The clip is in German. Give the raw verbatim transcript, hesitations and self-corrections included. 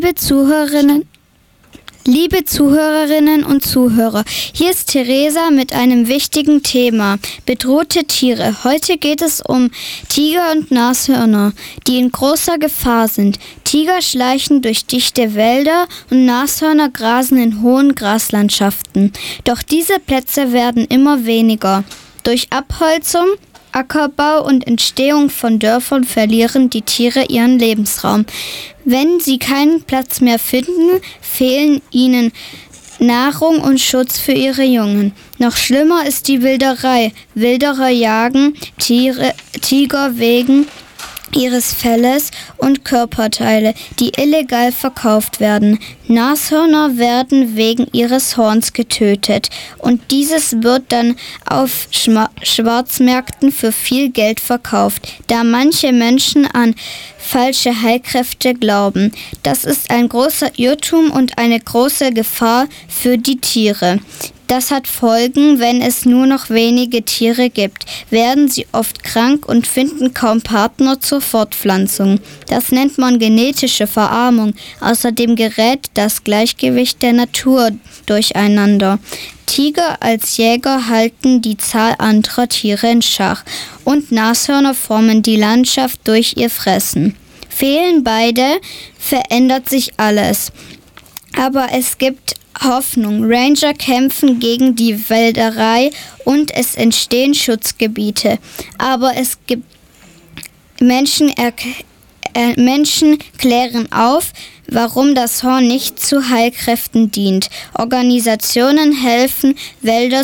Liebe Zuhörerinnen, liebe Zuhörerinnen und Zuhörer, hier ist Theresa mit einem wichtigen Thema: bedrohte Tiere. Heute geht es um Tiger und Nashörner, die in großer Gefahr sind. Tiger schleichen durch dichte Wälder und Nashörner grasen in hohen Graslandschaften. Doch diese Plätze werden immer weniger. Durch Abholzung, Ackerbau und Entstehung von Dörfern verlieren die Tiere ihren Lebensraum. Wenn sie keinen Platz mehr finden, fehlen ihnen Nahrung und Schutz für ihre Jungen. Noch schlimmer ist die Wilderei. Wilderer jagen Tiere, Tiger wegen ihres Felles und Körperteile, die illegal verkauft werden. Nashörner werden wegen ihres Horns getötet und dieses wird dann auf Schma- Schwarzmärkten für viel Geld verkauft, da manche Menschen an falsche Heilkräfte glauben. Das ist ein großer Irrtum und eine große Gefahr für die Tiere. Das hat Folgen: Wenn es nur noch wenige Tiere gibt, werden sie oft krank und finden kaum Partner zur Fortpflanzung. Das nennt man genetische Verarmung. Außerdem gerät das Gleichgewicht der Natur durcheinander. Tiger als Jäger halten die Zahl anderer Tiere in Schach und Nashörner formen die Landschaft durch ihr Fressen. Fehlen beide, verändert sich alles. Aber es gibt Hoffnung. Ranger kämpfen gegen die Wilderei und es entstehen Schutzgebiete. Aber es gibt Menschen, er, äh, Menschen klären auf, warum das Horn nicht zu Heilkräften dient. Organisationen helfen, Wälder